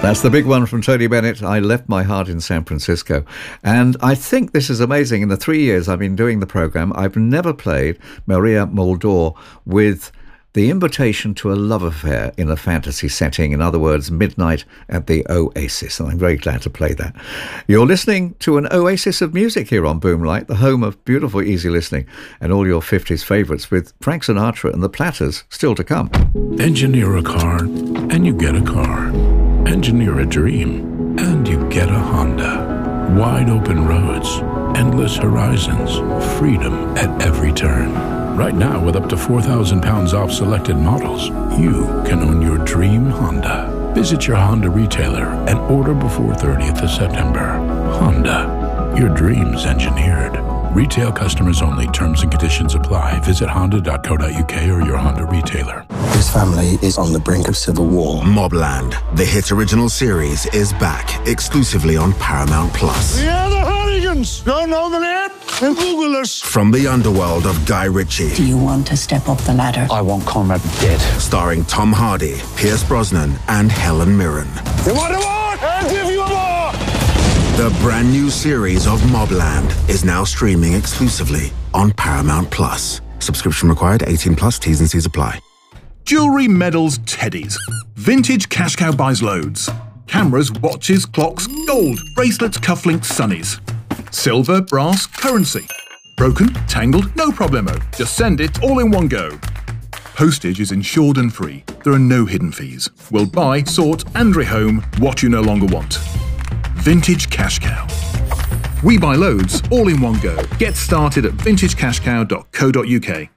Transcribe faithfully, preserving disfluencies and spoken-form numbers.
That's the big one from Tony Bennett. I left my heart in San Francisco. And I think this is amazing. In the three years I've been doing the program, I've never played Maria Muldaur with the invitation to a love affair in a fantasy setting. In other words, Midnight at the Oasis. And I'm very glad to play that. You're listening to an oasis of music here on Boomlight, the home of beautiful, easy listening and all your fifties favourites with Frank Sinatra and the Platters still to come. Engineer a car and you get a car. Engineer a dream and you get a Honda. Wide open roads, endless horizons, freedom at every turn. Right now, with up to four thousand pounds off selected models, you can own your dream Honda. Visit your Honda retailer and order before thirtieth of September. Honda, your dreams engineered. Retail customers only. Terms and conditions apply. Visit honda dot co dot uk or your Honda retailer. This family is on the brink of civil war. Mobland, the hit original series, is back exclusively on Paramount Plus. We are the Hooligans. Don't know the name? Then Google us. From the underworld of Guy Ritchie. Do you want to step up the ladder? I want Conrad dead. Starring Tom Hardy, Pierce Brosnan, and Helen Mirren. You want a war? I'll give you a war. The brand new series of Mobland is now streaming exclusively on Paramount Plus. Subscription required, eighteen plus, T's and C's apply. Jewellery, medals, teddies. Vintage Cash Cow buys loads. Cameras, watches, clocks, gold, bracelets, cufflinks, sunnies. Silver, brass, currency. Broken, tangled, no problemo. Just send it all in one go. Postage is insured and free. There are no hidden fees. We'll buy, sort and rehome what you no longer want. Vintage Cash Cow. We buy loads all in one go. Get started at vintage cash cow dot co dot uk.